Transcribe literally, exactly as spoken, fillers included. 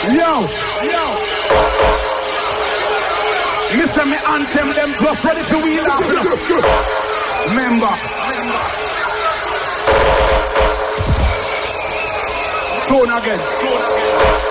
Yo, yo. Listen, me anthem them just ready for we laugh. Remember. Tone again. Tone again.